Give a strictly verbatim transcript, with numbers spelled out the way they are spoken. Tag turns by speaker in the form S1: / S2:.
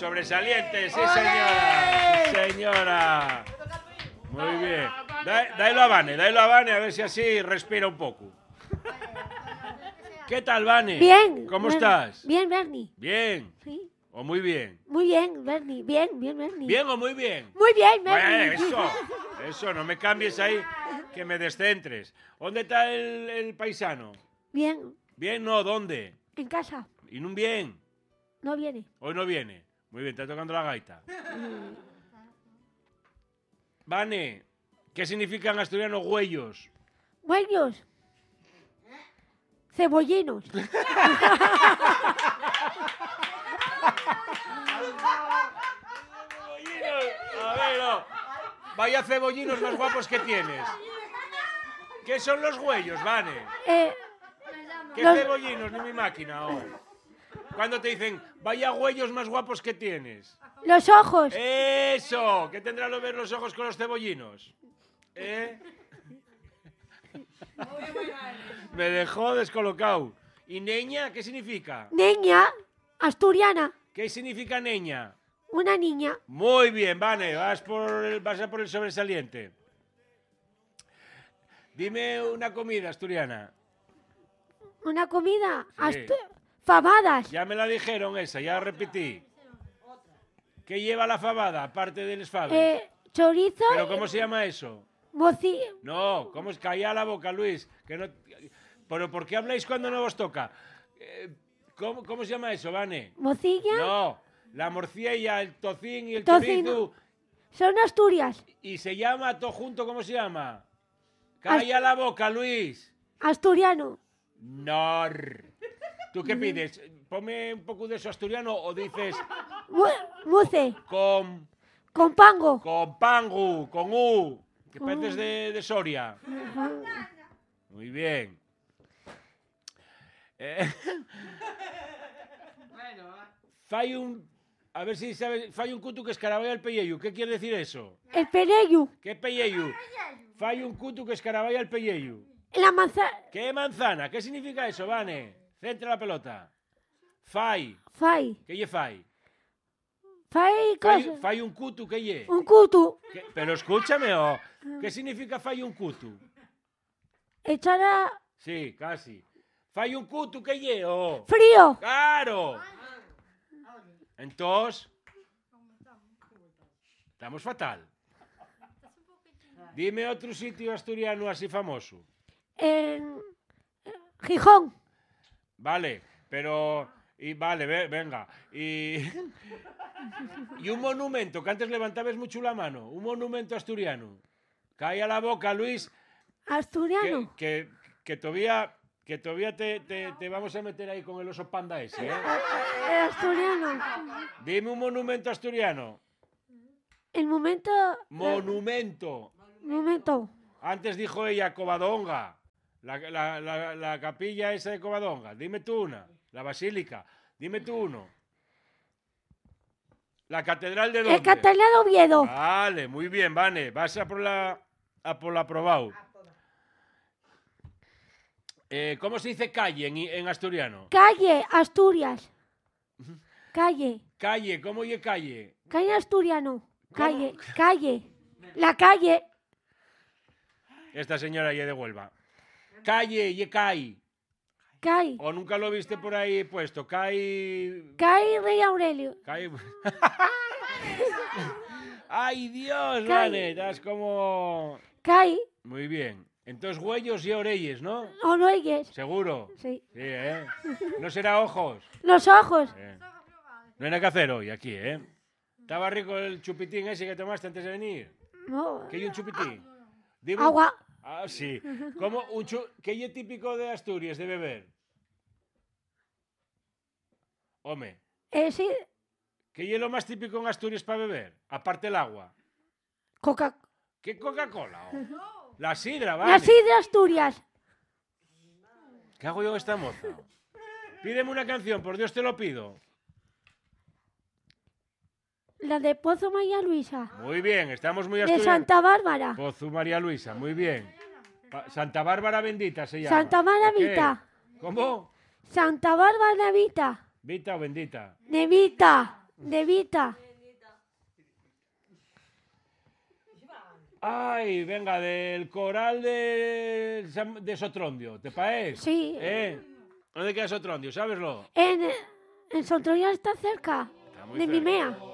S1: sobresaliente, sí señora, sí señora. Muy bien. Da, Dailo a Vane, dailo a Vane, a ver si así respira un poco. ¿Qué tal, Vane?
S2: Bien.
S1: ¿Cómo
S2: Bernie.
S1: estás?
S2: Bien, Bernie.
S1: Bien.
S2: Sí.
S1: ¿O muy bien?
S2: Muy bien, Bernie. Bien, bien, Bernie.
S1: ¿Bien o muy bien?
S2: Muy bien, Bernie.
S1: Bueno, eso, eso, no me cambies ahí, que me descentres. ¿Dónde está el, el paisano?
S2: Bien.
S1: ¿Bien? No, ¿dónde?
S2: En casa.
S1: ¿Y no bien?
S2: No viene.
S1: Hoy no viene. Muy bien, está tocando la gaita. Vane, ¿qué significan asturiano huellos?
S2: Huellos. Cebollinos.
S1: A ver, no. Vaya cebollinos más guapos que tienes. ¿Qué son los huellos, Vane?
S2: Eh,
S1: ¿Qué
S2: los-
S1: cebollinos ni mi máquina? Oh. Cuando te dicen, vaya huellos más guapos que tienes.
S2: los ojos.
S1: ¡Eso! ¿Qué tendrán que ver los ojos con los cebollinos? ¿Eh? Me dejó descolocado. ¿Y neña qué significa?
S2: Niña. Asturiana.
S1: ¿Qué significa neña?
S2: Una niña.
S1: Muy bien, Vane, vas, por el, vas a por el sobresaliente. Dime una comida asturiana.
S2: Una comida.
S1: Sí.
S2: Astu- Fabadas.
S1: Ya me la dijeron esa, ya la repetí. ¿Qué lleva la fabada, aparte del esfabes?
S2: Eh, chorizo.
S1: ¿Pero cómo se llama eso?
S2: Moci...
S1: No, ¿cómo es? Calla la boca, Luis. Que no... ¿Pero por qué habláis cuando no os toca? Eh, ¿cómo, ¿Cómo se llama eso, Vane?
S2: Mocilla.
S1: No, la morcilla, el tocín y el
S2: Tocino.
S1: chorizo.
S2: Son Asturias.
S1: Y se llama todo junto, ¿cómo se llama? Calla la boca, Luis.
S2: Asturiano.
S1: Nor. ¿Tú qué pides? Ponme un poco de eso asturiano o dices
S2: Mu- Muce.
S1: con,
S2: Con pango.
S1: con pangu, con u, que pareces de, de Soria. Muy bien. Eh, fai un, a ver si sabes, fai un cutu que escarabaya el pelleyu. ¿Qué quiere decir eso?
S2: El pereyu.
S1: ¿Qué pelleyu? Fai un cutu que escarabaya el pelleyu.
S2: La manzana.
S1: ¿Qué manzana? ¿Qué significa eso, Vane? Centra la pelota. Fai.
S2: Fai.
S1: ¿Qué ye fai?
S2: Fai
S1: Fai,
S2: cosa.
S1: fai un cutu, ¿qué ye?
S2: Un cutu.
S1: ¿Qué? Pero escúchame, oh. ¿Qué significa fai un cutu?
S2: Echar a...
S1: Sí, casi. Fai un cutu, ¿qué ye? Oh.
S2: Frío.
S1: ¡Claro! Entonces, estamos fatal. Dime otro sitio asturiano así famoso.
S2: En... Gijón.
S1: Vale, pero... Y vale, ve- venga. Y... y un monumento, que antes levantabas mucho la mano. Un monumento asturiano. Calla la boca, Luis, que,
S2: Asturiano.
S1: que, que todavía, que todavía te, te, te vamos a meter ahí con el oso panda ese, ¿eh?
S2: El asturiano.
S1: Dime un monumento asturiano.
S2: El momento...
S1: Monumento.
S2: Momento.
S1: Antes dijo ella Covadonga. La, la, la, la capilla esa de Covadonga. Dime tú una. La basílica. Dime tú uno. La catedral de dónde?
S2: El Catalán de Oviedo.
S1: Vale, muy bien, Vane. Vas a por la a por la aprobado. Eh, ¿Cómo se dice calle en, en asturiano?
S2: Calle, Asturias. Calle.
S1: Calle, ¿cómo oye calle?
S2: Calle asturiano. Calle. Calle. La calle.
S1: Esta señora ye de Huelva. Calle, ye cai.
S2: Calle.
S1: O nunca lo viste por ahí puesto. Cai.
S2: Calle Rey Aurelio.
S1: Cai. ¡Ay, Dios,
S2: Cai.
S1: Vane! Estás como...
S2: Calle.
S1: Muy bien. Entonces, huellos y orelles, ¿no?
S2: ¿O no oyes?
S1: ¿Seguro?
S2: Sí.
S1: Sí, ¿eh? ¿No será ojos?
S2: Los ojos.
S1: Eh. No hay nada que hacer hoy aquí, ¿eh? ¿Estaba rico el chupitín ese que tomaste antes de venir?
S2: No.
S1: ¿Qué hay un chupitín? Dime un-
S2: Agua.
S1: Ah, sí. ¿Cómo un chu... ¿Qué hay típico de Asturias de beber? Home,
S2: Eh, sí.
S1: ¿qué es lo más típico en Asturias para beber? Aparte el agua.
S2: Coca.
S1: ¿Qué Coca-Cola? oh? La sidra, ¿vale?
S2: La sidra Asturias.
S1: ¿Qué hago yo con esta moza? Pídeme una canción, por Dios te lo pido.
S2: La de Pozo María Luisa.
S1: Muy bien, estamos muy
S2: De
S1: asturianos.
S2: Santa Bárbara.
S1: Pozu María Luisa, muy bien. Pa- Santa Bárbara bendita se llama.
S2: Santa Bárbara
S1: ¿O qué?
S2: Vita.
S1: ¿Cómo?
S2: Santa Bárbara Vita.
S1: ¿Vita o bendita?
S2: De Vita. De Vita.
S1: Ay, venga, del coral de, San- de Sotrondio, ¿te parece?
S2: Sí.
S1: ¿Eh? ¿Dónde queda Sotrondio? ¿Sabeslo?
S2: En, en Sontroya está cerca.
S1: Está muy
S2: De
S1: cerca.
S2: Mimea.